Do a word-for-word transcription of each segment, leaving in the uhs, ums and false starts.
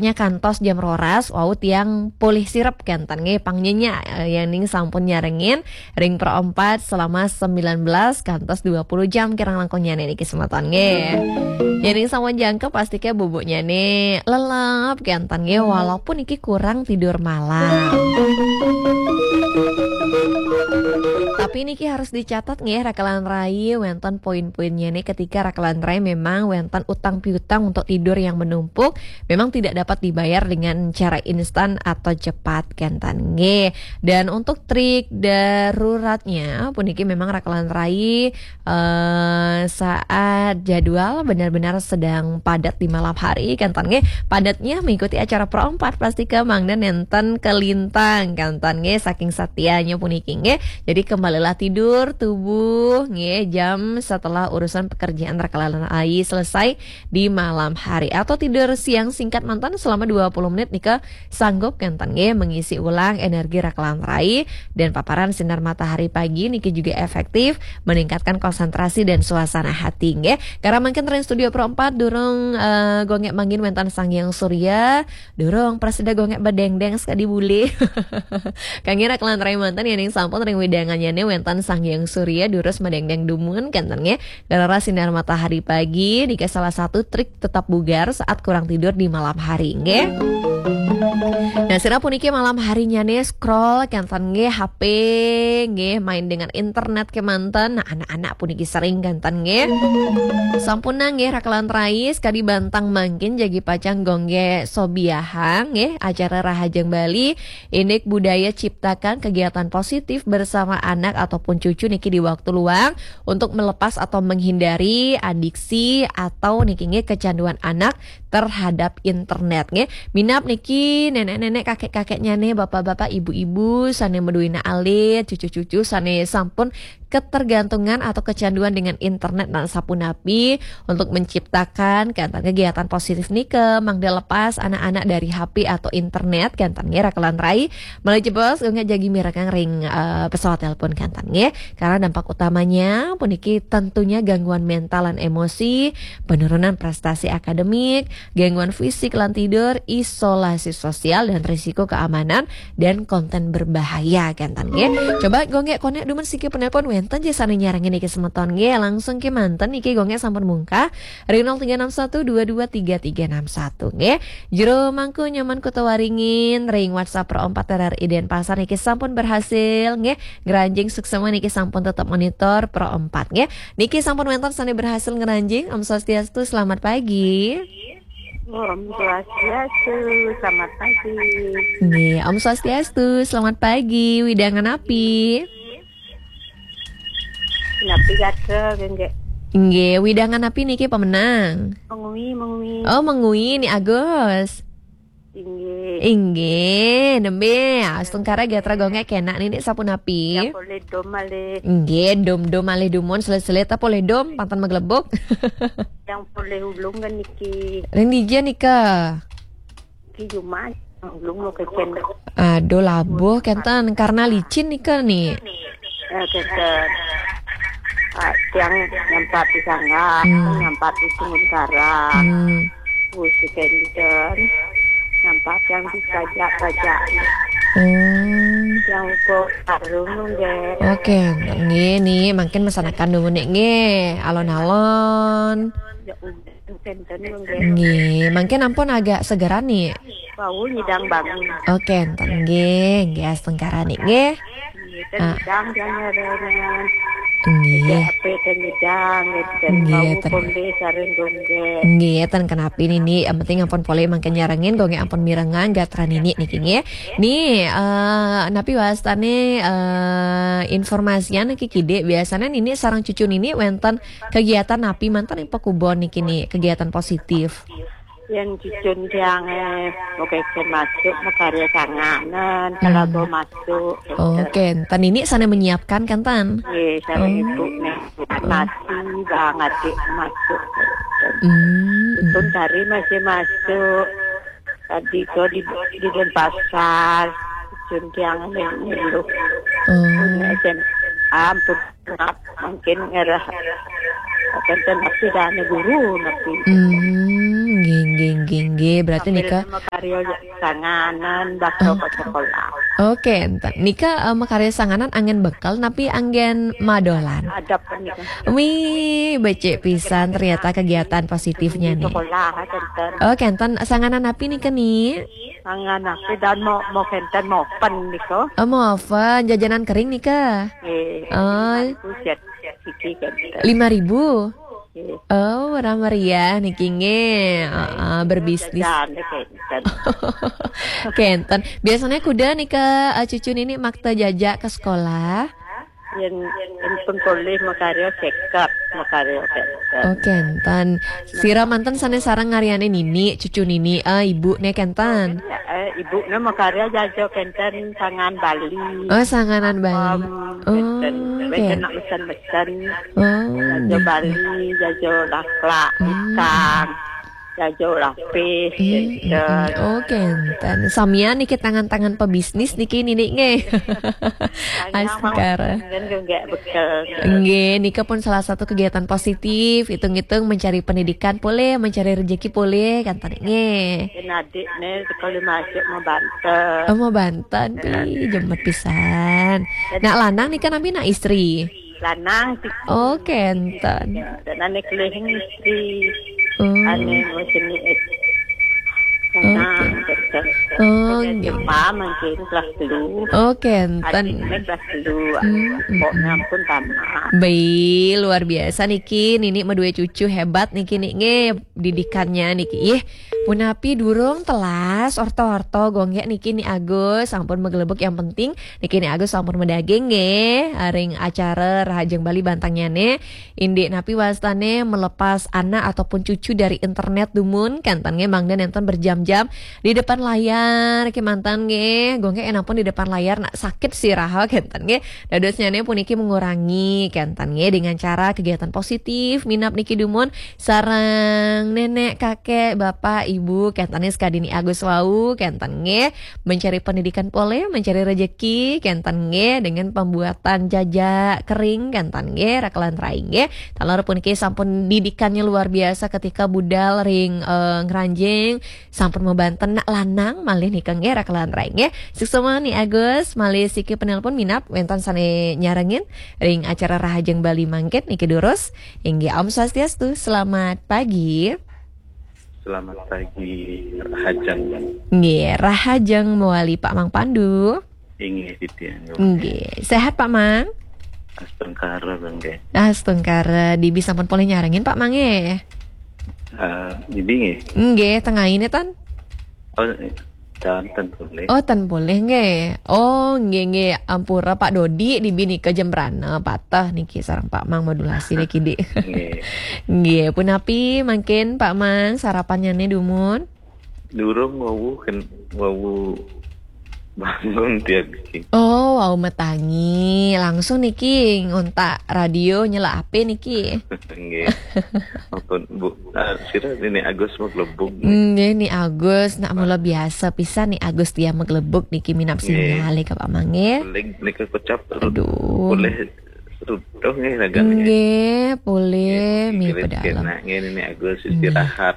nya kantos jam roras wau tiang pulih sirep kentan nge pangnyennya yang ning sampun nyarengin ring perempat selama sembilan belas kantos dua puluh jam kirang langkungnya nih kesempatan nge. Yang ning sampun jangka pastinya bubuknya nih lelap kentan nge walaupun iki kurang tidur malam. Tapi niki harus dicatat nih rakalan rai wenten poin-poinnya nih ketika rakalan rai memang wenten utang piutang untuk tidur yang menumpuk memang tidak dapat dibayar dengan cara instan atau cepat kentan nge. Dan untuk trik daruratnya puniki memang rakalan rai uh, saat jadwal benar-benar sedang padat di malam hari kentan nge, padatnya mengikuti acara pro empat pasti kemang dan nenten kelintang kentan nge saking satianya puniki nge. Jadi kembalilah tidur tubuh nge jam setelah urusan pekerjaan rakalan rai selesai di malam hari atau tidur siang singkat mantan selama dua puluh menit nika sanggup kentan nge mengisi ulang energi rakalan rai. Dan paparan sinar matahari pagi niki juga efektif meningkatkan konsentrasi dan suasana hati nge. Karena mungkin tren studio pro empat durung uh, gongek manggin wentan Sangyang Surya durung presida gongek bedeng-deng sekali bule. Kangen rakalan rai mantan yang sampun ring wedangannya nih wentan Sangyang Surya durus medeng-deng dumun kentannya darah sinar matahari pagi nika salah satu trik tetap bugar saat kurang tidur di malam hari nge. Nah sira puniki malam harinya nih scroll kentan nge H P nge main dengan internet ke mantan. Nah anak-anak puniki sering kentan nge sampuna nge rakalan rai sekali bantang mangkin jagi pacang gongge sobiahang nge acara Rahajeng Bali inik budaya ciptakan kegiatan positif bersama anak ataupun cucu niki di waktu luang untuk melepas atau menghindari adiksi atau niki nge kecanduan anak terhadap internet nge. Minap niki nenek-nenek kakek-kakeknya nih bapak-bapak ibu-ibu sane meduina alit cucu-cucu sane sampun ketergantungan atau kecanduan dengan internet dan sapunapi untuk menciptakan kantan kegiatan positif nih ke mangda lepas anak-anak dari H P atau internet kantannya rakalan rai melalui jebos nggak jagi mirakang ring uh, pesawat telepon kantannya karena dampak utamanya puniki tentunya gangguan mental dan emosi, penurunan prestasi akademik, gangguan fisik lan tidur, isolasi sosial dan risiko keamanan dan konten berbahaya kantannya. Coba gongek konek dumen siki penelpon enten jasane nyarangin iki semeton nge langsung ke manten iki gongnya sampun mungkah ring nol tiga enam satu dua dua tiga tiga enam satu nge jero mangku nyaman kutawaringin ring WhatsApp pro empat terar iden pasar niki sampun berhasil nge ngeranjing suksema niki sampun tetap monitor pro empat nge niki sampun mentor sane berhasil ngeranjing. Om Swastiastu selamat pagi. Om Swastiastu selamat pagi. Nih Om Swastiastu selamat pagi widangan api. Napi gatra gengge. Nggih, widangan api niki pemenang. Mengui, mengui. Oh, mengui ni Agus. Inggih. Inggih, nembe astungkara gatra gonge kena nini sapun api. Ya boleh dom malih. Nggih, dom-dom malih dumon selet-selet ta boleh dom pantan maglebok. Yang boleh ulung kan niki. Ring dija nika. Ki cuma ulung lo keken. Aduh labuh kentan karena licin nika nih. Ya keken. Ah, yang nyampat di sana, hmm. nyampat di Sungun Karang, hmm. Wusiken dan nyampat yang bisa baca, hmm. yang kok harus nunggu. Oke, nggih nih, makin mesanakan dulu nih, nggih, alon-alon. Nggih, makin ampun agak segeran nih. Bau nyidang bangun. Oke, enten nggih, nggih astengkara nih, nggih. Ah. Nyidang jangan Nggih. Nggih, nggih, ten kenapa ini nih? Yang penting ampun pole mangken nyarengin, gonge ampun mirengan, gatran ini nih kini. Nih, uh, napi wastane uh, informasinya nih kide biasanya ini sarang cucu ini wenten kegiatan napi mantan yang pekubon nih kini kegiatan positif. Yang cucun yang eh oke masuk makarya kanganan kalau hmm. masuk oke okay. Tan ini sana menyiapkan kan tan iya sana oh. Ibu nih nasi banget masuk hmm. itu dari masih masuk tadi kau di di pasar cucun yang melu oh. ampun mungkin ngerah akan napi dan guru napi hmm. nggih nggih nggih berarti Sambil nika makaryo sanganan bakso ke sekolah. oke enten nika uh, makarya sanganan angin bekal tapi angin madolan. Ada penikah. Wih, becek pisan ternyata kegiatan positifnya nih. Sekolah kenten. Oh, kenten sanganan api nih nih. Sangan aku dan mau mau kenten mau pen niko. Oh, mau apa? Jajanan kering nih kah? Eh, Oh, aku siap siki kenten. lima ribu. Eh, Oh, ramariah nih kinge uh, uh, berbisnis. jajan kenten. Kenten. Biasanya kuda nih ke uh, cucu ini makta jajak ke sekolah. Yang yang pun boleh makaryo sekat makaryo kenten. Oh, kenten. Sira mantan sana sarang ngariane nini, cucu nini, ah ibu nih kenten. Ya, eh, ibu na makaryo jajo kenten sangan Bali. Oh, sanganan Bali. Oh, Kenten. oke. Kenten nak mesen-mesen. Oh, Jajo Bali, jajo laklak, ikan, jajo lapis, Hmm, kenten. oh kenten. Samia nih tangan-tangan pebisnis nih kini nih nge. Askara. Dan juga bekel. Nge, Nika pun salah satu kegiatan positif. Hitung-hitung mencari pendidikan boleh, mencari rezeki boleh, kan tadi nge. Dan adik nih sekali masuk mau bantu. Oh, mau Banten, pi, jembat pisan. Nak lanang nih kan nabi nak istri. Lanang sih. Oh, kenten. Dan aneh kelihing istri. Oh, Aneh macam ni. Lanang kenten. oh, Jadi nge. jempa mungkin kelas dulu. Oh, Adik kenten. ini kelas dulu. Hmm, Pokoknya pun tamat. Baik, luar biasa Niki. Nini medue cucu hebat Niki nge didikannya Niki. Ih, punapi durung telas orto-orto gonggek Niki ni Agus sampun megelebek yang penting Niki ni Agus sampun medaging nge aring acara Rahajeng Bali bantangnya ne indi napi wastane melepas anak ataupun cucu dari internet dumun kantan nge mangdan enten berjam-jam di depan layar ki mantan nge gonggek enak pun di depan layar nak sakit sih raha kantan nge dadosnya ne pun Niki mengurangi kantan nge dengan cara kegiatan positif minap Niki dumun sarang nenek kakek bapak ibu kentane skadini Agus wau kentan nge mencari pendidikan pole mencari rejeki kentan nge dengan pembuatan jajak kering kentan nge rakalan rai nge talor pun ke sampun didikannya luar biasa ketika budal ring uh, ngeranjing sampun membanten nak lanang malih nikah nge rakalan rai nge suksema nih Agus malih siki penelpon minap wentan sane nyarengin ring acara Rahajeng Bali mangket niki durus hingga Om Swastiastu selamat pagi. Selamat pagi, Rahajeng. Nggih, Rahajeng mewali Pak Mang Pandu. Ingin titian. Nggih, sehat Pak Mang? Astengkara bangke. Astengkara di bisa pun boleh nyarengin Pak Mang ya. Ah, jadi Nggih, tengah ini tan. oh dan tentu boleh. Oh, tan boleh nggih. Oh, nggih nggih ampura Pak Dodi di bini ke Jembrana patah niki sareng Pak Mang modulasi niki di. Nggih. Nggih, punapi mangkin Pak Mang sarapannya nih dumun. Durung mau kan mau bangun tiap bikin. Oh, wow metangi. Langsung niki ngontak radio nyela A P niki. Nggih. Maupun Bu, ah, sira ini Agus mau gelembung. Nggih nih Agus nak mula biasa pisan nih Agus dia meglebuk niki minap Nggih. sinyal ka Pak Mang nggih. Boleh nika kocap. Aduh. Boleh rudoh nggih lagan. Nggih, boleh mi pedalam. Nah, ini Agus istirahat.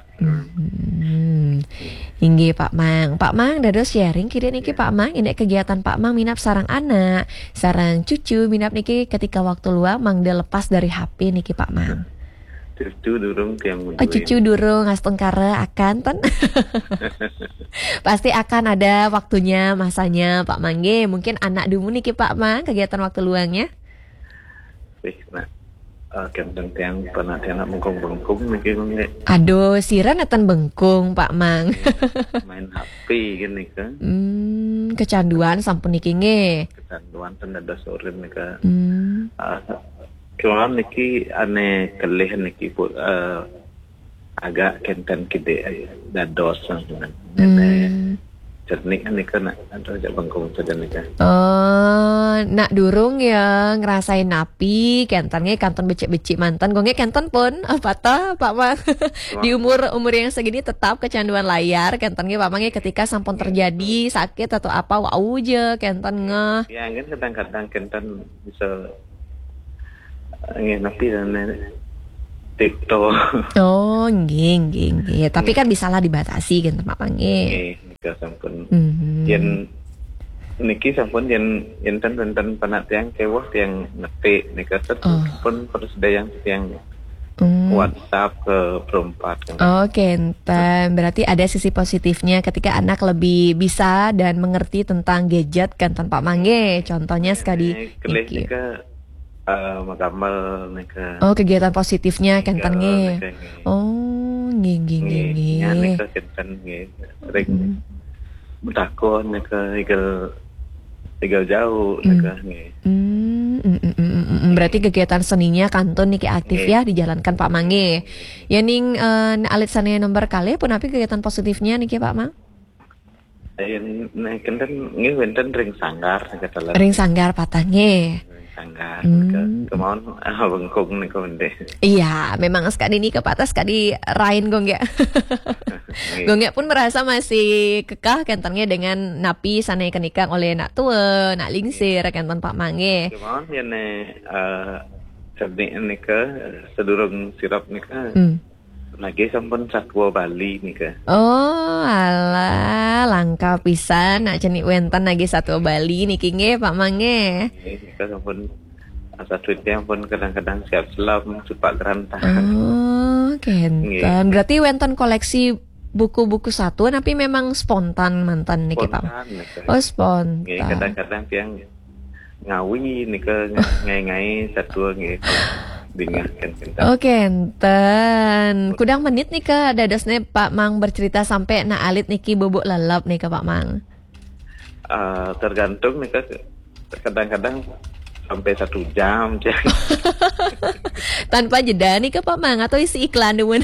Hmm. Inggih Pak Mang. Pak Mang dados sharing kira niki Pak Mang ini kegiatan Pak Mang minap sarang anak, sarang cucu minap niki ketika waktu luang Mang dia lepas dari H P niki Pak Mang. Cucu durung tiang Oh cucu durung ngastengkara akan ten. Pasti akan ada waktunya masanya Pak Mangge. Mungkin anak dulu niki Pak Mang kegiatan waktu luangnya. Wih, nah, uh, kenteng tiang pernah tiang nak bengkong-bengkong mungkin nggak Aduh siran eten bengkung Pak Mang. main H P gini kan. Hmm, kecanduan sampun niki nge. Kecanduan kan ada sore nih kan. Hmm. Uh, Kemudian niki ane kelih niki pun uh, agak kenten kide dados dengan nenek Hmm. cernik nih kan ada aja bengkong saja nih kan. Oh, nak durung ya ngerasain napi kentannya kanton becek-becek mantan gonge kenton pun apa toh Pak Mang di umur umur yang segini tetap kecanduan layar kentannya Pak Mang ketika sampun terjadi sakit atau apa wau je kenton ngeh. Ya kan kadang-kadang kenten bisa ingin napi dan TikTok. Oh, nggih nggih nggih. Tapi kan bisalah dibatasi kan Pak Mang nggih. Nggih, nika sampun. Mhm. Yen niki sampun yen enten enten penak tiang kewah tiang ngetik nika Oh. pun persediaan tiang Hmm. WhatsApp ke perempat. Oke, enten. Berarti ada sisi positifnya ketika anak lebih bisa dan mengerti tentang gadget kan Pak Mang nggih. Contohnya sekali Kelih niki. nika eh magamal nika. Oh, kegiatan positifnya kan nika- nggih. nika nggih. Oh, nggih nggih nggih Nggih, ya nggih. nika kenten nggih. Sering bertakon nika igal igal jauh nika nggih. Hmm, mm, mm, mm, mm, mm. Berarti kegiatan seninya kantun niki aktif Nggih. ya dijalankan Pak Mang nggih. Ya ning eh, alit sana nomor kali pun api kegiatan positifnya niki Pak Mang. Yen nek kenten nggih wonten ring sanggar nika dalan. Ring sanggar patah nggih. Ring sanggar Hmm. nika kemauan ah, bengkung nika wende. Iya, memang sekali ini ke patas sekali rain gong ya. Gong ya pun merasa masih kekeh kentangnya dengan napi sana ikan ikan oleh nak tua, nak lingsir kentan Pak Mang nggih. Kemauan yen eh cerdik nika sedurung sirap nika Hmm. lagi sampun satwa Bali nika. Oh, alah, langka pisan nak cenik wenten lagi satu Bali niki nggih Pak Mang nggih. Nggih, nika sampun asa tweetnya pun kadang-kadang siap selam supak gerantah. Oh, kenten. Berarti wenten koleksi buku-buku satu tapi memang spontan mantan niki Pak Mang. Spontan nika. Oh, Nggih, spontan. kadang-kadang tiang ngawi nika ngai-ngai satu nggih dingah kan kenten. Oh, kenten. Kudang menit nih ke dadasnya Pak Mang bercerita sampai na alit niki bubuk lelap nih ke Pak Mang. Eh, tergantung nika kadang-kadang sampai satu jam cek. Tanpa jeda nih ke Pak Mang atau isi iklan dulu.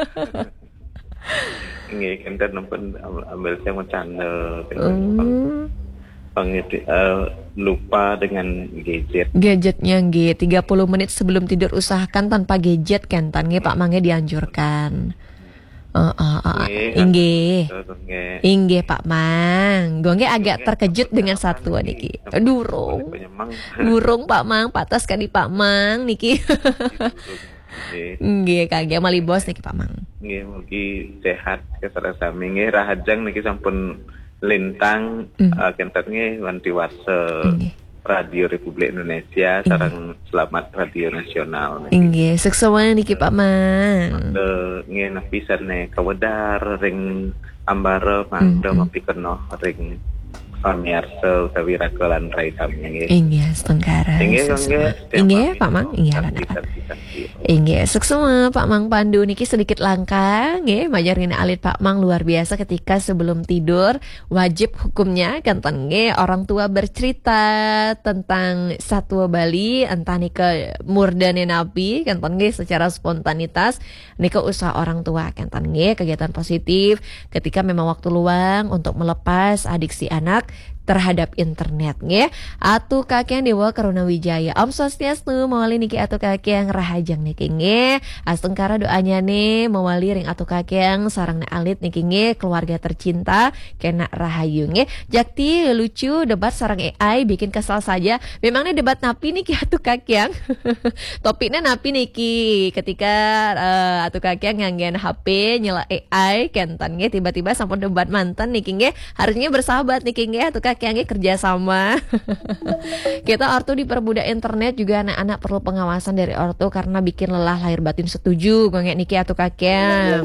Nggih, kenten pun ambil saya mau channel Hmm. pengiti eh, lupa dengan gadget. Gadgetnya nggih tiga puluh menit sebelum tidur usahakan tanpa gadget kentan nggih Pak Mangnya dianjurkan. Oh, oh, oh. Inggih. Nggih. Inggih Pak Mang. Gue agak terkejut dengan satu niki. Durung. Penyemang. Durung Pak Mang, patas kali Pak Mang niki. Nggih. Nggih kagak mali bos niki Pak Mang. Nggih, mugi sehat kesara sami nggih rahajang niki sampun lintang Hmm. eh, kenten nggih wanti wase Nggih. Radio Republik Indonesia sareng selamat Radio Nasional niki. Inggih, seksama niki Pak Mang. Eh, nggih napisane kawedar ring ambara mangda mapikeno ring pamirsa utawi rakalan rai kami nggih. Inggih, setengkara. Inggih nggih. Inggih Pak Mang, inggih lan apa? Inggih, seksama Pak Mang Pandu niki sedikit langka nggih majarin alit Pak Mang luar biasa ketika sebelum tidur wajib hukumnya kenten nggih orang tua bercerita tentang satwa Bali entah nika murdane nabi kenten nggih secara spontanitas nika usaha orang tua kenten nggih kegiatan positif ketika memang waktu luang untuk melepas adiksi anak terhadap internet nggih. Atu kakek Dewa Karuna Wijaya. Om Swastiastu mawali niki atu kakek rahajang niki nggih. Astengkara doanya nih mawali ring atu kakek sarang alit niki nggih keluarga tercinta kena rahayu nggih. Jakti lucu debat sarang A I bikin kesal saja. Memangnya debat napi niki atu kakek. Topiknya napi niki ketika uh, atu kakek nganggen H P nyela A I kentan nggih tiba-tiba sampun debat mantan niki nggih. Harusnya bersahabat niki nggih atu kakek yang kerja sama. Kita ortu diperbudak internet juga anak-anak perlu pengawasan dari ortu karena bikin lelah lahir batin setuju. Gue niki atu kakek.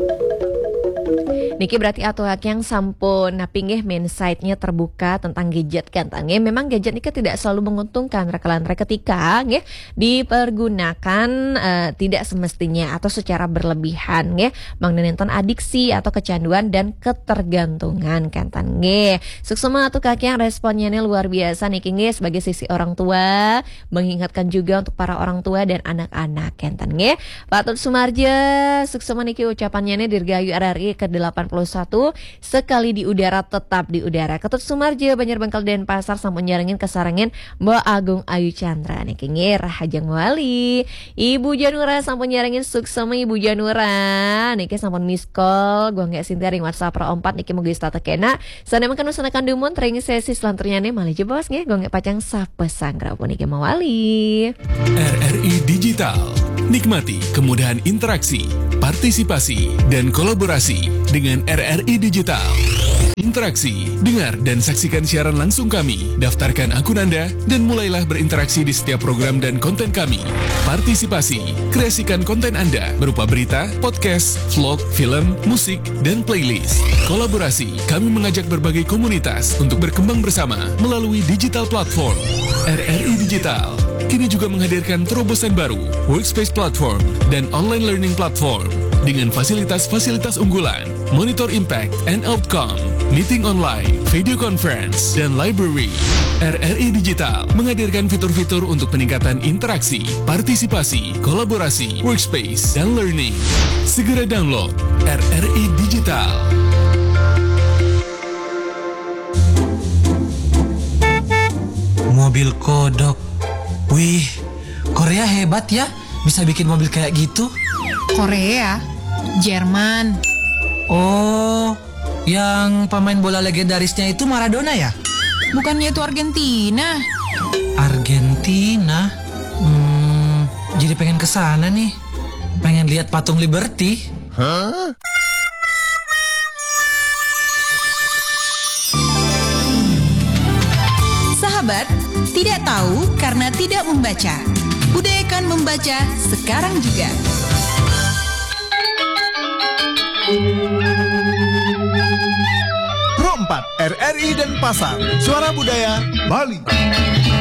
Niki berarti atu yang sampun napi nggih main site-nya terbuka tentang gadget kan nggih. Memang gadget niki tidak selalu menguntungkan rekalan ketika nggih dipergunakan uh, tidak semestinya atau secara berlebihan nggih mengenai adiksi atau kecanduan dan ketergantungan kan nggih. Suksema atu kakek responnya nih luar biasa niki nggih sebagai sisi orang tua mengingatkan juga untuk para orang tua dan anak-anak kan nggih. Pak Tut Sumarja suksema niki ucapannya nih dirgayu R R I ke delapan puluh satu sekali di udara tetap di udara. Ketut Sumarja Banjar Bangkal Denpasar sampun nyarengin kesarengin Mbak Agung Ayu Chandra niki nggih rahajang wali. Ibu Janura sampun nyarengin suksema Ibu Janura niki sampun miss call gua nggak sintia ring WhatsApp pro empat niki mugi stata kena sana makan usanakan dumun ring sesi selanturnya nih malih jebos nggih gua nggak pacang sapesang grapun niki mawali. R R I Digital Nikmati kemudahan interaksi, partisipasi, dan kolaborasi dengan R R I Digital. Interaksi, dengar dan saksikan siaran langsung kami, daftarkan akun Anda, dan mulailah berinteraksi di setiap program dan konten kami. Partisipasi, kreasikan konten Anda berupa berita, podcast, vlog, film, musik, dan playlist. Kolaborasi, kami mengajak berbagai komunitas untuk berkembang bersama melalui digital platform. R R I Digital kini juga menghadirkan terobosan baru, workspace platform, dan online learning platform dengan fasilitas-fasilitas unggulan, monitor impact and outcome, meeting online, video conference, dan library. R R I Digital menghadirkan fitur-fitur untuk peningkatan interaksi, partisipasi, kolaborasi, workspace, dan learning. Segera download R R I Digital. Mobil kodok. Wih, Korea hebat ya, bisa bikin mobil kayak gitu. Korea, Jerman. Oh, yang pemain bola legendarisnya itu Maradona ya? Bukannya itu Argentina? Argentina? Hmm, jadi pengen kesana nih. Pengen lihat patung Liberty. Hah? Sahabat, tidak tahu karena tidak membaca. Budayakan membaca sekarang juga. Pro empat R R I dan Pasar, Suara Budaya Bali.